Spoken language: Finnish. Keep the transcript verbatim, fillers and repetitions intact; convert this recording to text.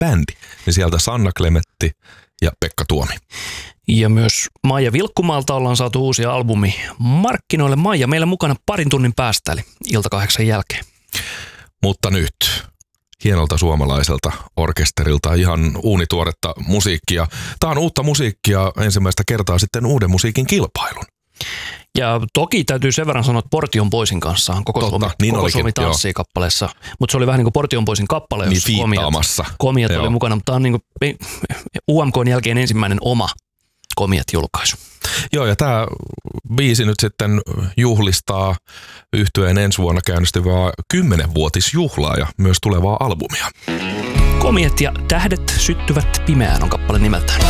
bändi, niin sieltä Sanna Klemetti ja Pekka Tuomi. Ja myös Maija Vilkkumaalta ollaan saatu uusia albumi markkinoille. Maija meillä mukana parin tunnin päästä, eli ilta kahdeksan jälkeen. Mutta nyt hienolta suomalaiselta orkesterilta ihan uunituoretta musiikkia. Tämä on uutta musiikkia ensimmäistä kertaa sitten uuden musiikin kilpailun. Ja toki täytyy sen verran sanoa, että Portion Boysin kanssa on koko Totta, Suomi, niin koko olikin, Suomi tanssii kappaleessa. Mutta se oli vähän niin kuin Portion Boysin kappale, jos niin komiat, komiat oli mukana. Mutta tämä on niin kuin U M K:n jälkeen ensimmäinen oma Komiat-julkaisu. Joo, ja tämä biisi nyt sitten juhlistaa yhtyeen ensi vuonna käynnistyvää kymmenvuotisjuhlaa ja myös tulevaa albumia. Komiat ja tähdet syttyvät pimeään on kappale nimeltään.